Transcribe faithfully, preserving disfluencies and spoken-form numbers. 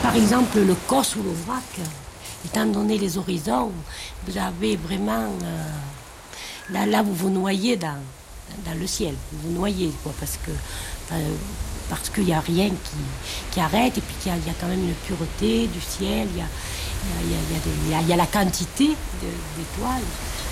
par exemple, le Cos ou l'Aubrac, étant donné les horizons, vous avez vraiment... Euh, là, là, vous vous noyez dans, dans le ciel. Vous vous noyez, quoi, parce que... Euh, parce qu'il n'y a rien qui, qui arrête, et puis qu'il y a, il y a quand même une pureté du ciel, il y a, il y a, il y a, des, il y a, il y a la quantité de, d'étoiles.